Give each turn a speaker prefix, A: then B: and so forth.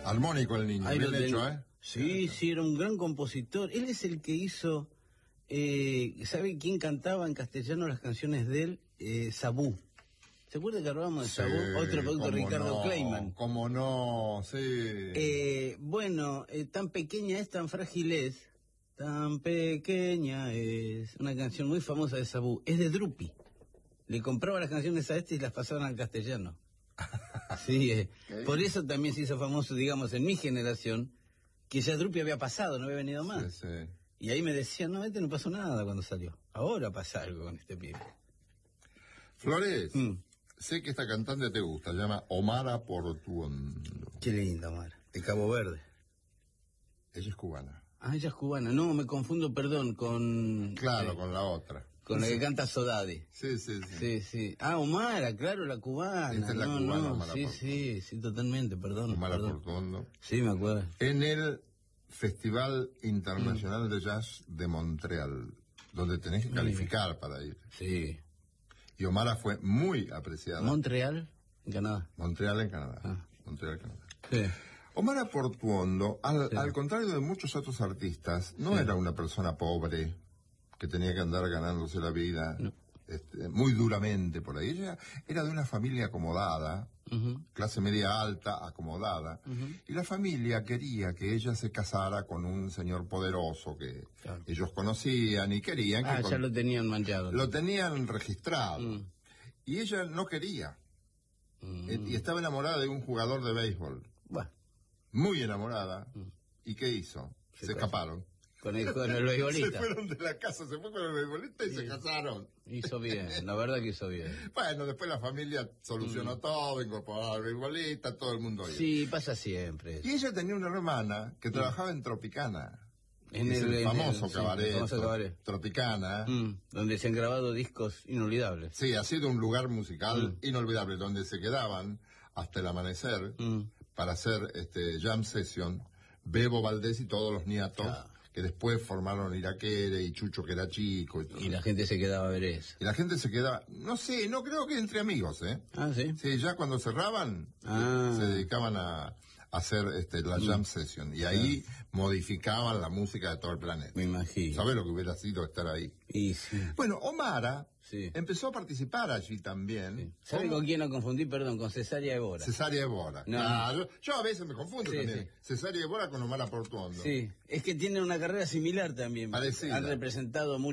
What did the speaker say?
A: Armónico el niño,
B: Ahí
A: bien
B: lo
A: hecho,
B: tenés. Sí, sí, era un gran compositor. Él es el que hizo, ¿sabe quién cantaba en castellano las canciones de él? Sabú. ¿Se acuerda que hablábamos de
A: Sí,
B: Sabú? Otro producto, Ricardo Kleiman.
A: Cómo no, sí.
B: Bueno, tan pequeña es, tan frágil es, tan pequeña es. Una canción muy famosa de Sabú. Es de Drupi. Le compraba las canciones a este y las pasaban al castellano. Sí, por eso también se hizo famoso, digamos, en mi generación, que ya Drupi había pasado, no había venido más.
A: Sí, sí.
B: Y ahí me decían, no, no pasó nada cuando salió. Ahora pasa algo con este pibe.
A: Flores, sé que esta cantante te gusta, se llama Omara Portuondo.
B: Qué linda, Omar. De Cabo Verde.
A: Ella es cubana.
B: Ah, ella es cubana. No, me confundo, perdón, con...
A: Claro, con la otra.
B: Con la que canta Sodadi.
A: Sí, sí, sí.
B: Sí, sí. Ah, Omara, claro, la cubana.
A: Esta es la
B: no,
A: cubana,
B: no,
A: Omara
B: sí,
A: Portuondo.
B: sí, sí, totalmente, perdón.
A: Omara
B: perdón.
A: Portuondo.
B: Sí, me acuerdo.
A: En el Festival Internacional de Jazz de Montreal, donde tenés que calificar para ir.
B: Sí.
A: Y Omara fue muy apreciada.
B: Montreal, en Canadá.
A: Montreal en Canadá.
B: Ah.
A: Montreal, Canadá.
B: Sí.
A: Omara Portuondo,
B: Sí.
A: al contrario de muchos otros artistas, no era una persona pobre que tenía que andar ganándose la vida muy duramente por ahí. Ella era de una familia acomodada, clase media alta, acomodada, y la familia quería que ella se casara con un señor poderoso que ellos conocían y querían que...
B: Ya lo tenían manchado.
A: Lo tenían registrado. Y ella no quería. Y estaba enamorada de un jugador de béisbol.
B: Bueno.
A: Muy enamorada. ¿Y qué hizo? Se escaparon.
B: Con el beisbolista.
A: Se fueron de la casa, se fue con el beisbolista y se casaron.
B: Hizo bien, la verdad que hizo bien.
A: Bueno, después la familia solucionó todo, incorporó al beisbolista, todo el mundo iba.
B: Sí, pasa siempre.
A: Y ella tenía una hermana que trabajaba en Tropicana.
B: En
A: el famoso cabaret,
B: famoso cabaret.
A: Tropicana.
B: Donde se han grabado discos inolvidables.
A: Sí, ha sido un lugar musical inolvidable, donde se quedaban hasta el amanecer para hacer jam session, Bebo Valdés y todos los niatos, que después formaron Iraquere y Chucho, que era chico.
B: Y la gente se quedaba a ver eso.
A: Y la gente se quedaba, no sé, no creo que entre amigos, ¿eh?
B: Ah, ¿sí?
A: Sí, ya cuando cerraban, se dedicaban a hacer la jam session. Y ahí modificaban la música de todo el planeta.
B: Me imagino.
A: ¿Sabes lo que hubiera sido estar ahí?
B: Y sí.
A: Bueno, Omara empezó a participar allí también.
B: Sí. ¿Sabe con quién no confundí? Perdón, con Cesárea Évora.
A: Cesárea Évora.
B: No.
A: Claro, yo a veces me confundo también. Cesárea Évora con Omara Portuondo.
B: Sí, es que tienen una carrera similar también.
A: Parecida.
B: Han representado mucho.